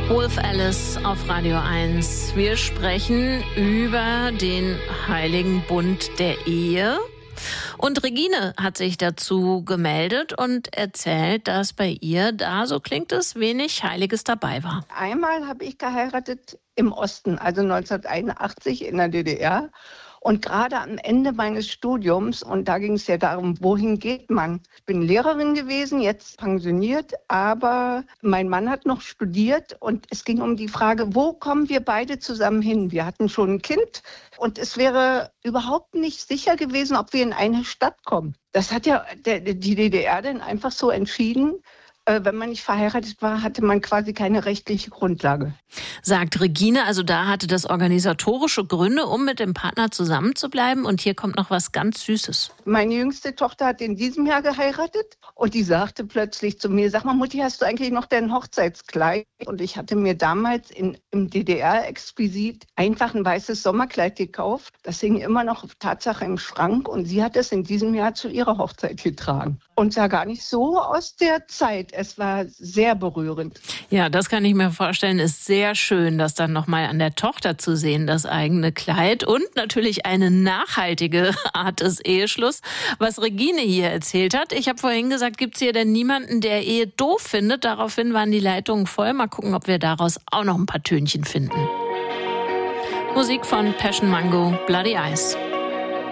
Wolf Alice auf Radio 1. Wir sprechen über den heiligen Bund der Ehe. Und Regine hat sich dazu gemeldet und erzählt, dass bei ihr da, so klingt es, wenig Heiliges dabei war. Einmal habe ich geheiratet im Osten, also 1981 in der DDR. Und gerade am Ende meines Studiums, und da ging es ja darum, wohin geht man? Ich bin Lehrerin gewesen, jetzt pensioniert, aber mein Mann hat noch studiert und es ging um die Frage, wo kommen wir beide zusammen hin? Wir hatten schon ein Kind und es wäre überhaupt nicht sicher gewesen, ob wir in eine Stadt kommen. Das hat ja die DDR dann einfach so entschieden. Wenn man nicht verheiratet war, hatte man quasi keine rechtliche Grundlage. Sagt Regine, also da hatte das organisatorische Gründe, um mit dem Partner zusammenzubleiben. Und hier kommt noch was ganz Süßes. Meine jüngste Tochter hat in diesem Jahr geheiratet und die sagte plötzlich zu mir, sag mal Mutti, hast du eigentlich noch dein Hochzeitskleid? Und ich hatte mir damals im DDR-Exquisit einfach ein weißes Sommerkleid gekauft. Das hing immer noch Tatsache im Schrank und sie hat es in diesem Jahr zu ihrer Hochzeit getragen. Und sah gar nicht so aus der Zeit. Es war sehr berührend. Ja, das kann ich mir vorstellen. Ist sehr schön, das dann nochmal an der Tochter zu sehen, das eigene Kleid. Und natürlich eine nachhaltige Art des Eheschlusses, was Regine hier erzählt hat. Ich habe vorhin gesagt, gibt es hier denn niemanden, der Ehe doof findet? Daraufhin waren die Leitungen voll. Mal gucken, ob wir daraus auch noch ein paar Tönchen finden. Musik von Passion Mango, Bloody Eyes.